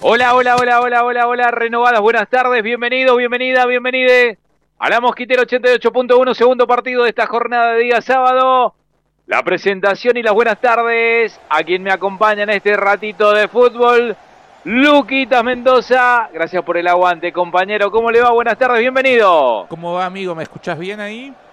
Hola, hola, hola, hola, hola, hola, renovadas, buenas tardes, bienvenido, bienvenida, bienvenide a la Mosquitera 88.1, segundo partido de esta jornada de día sábado. La presentación y las buenas tardes a quien me acompaña en este ratito de fútbol, Luquitas Mendoza. Gracias por el aguante, compañero. ¿Cómo le va? Buenas tardes, bienvenido. ¿Cómo va, amigo? ¿Me escuchás bien ahí?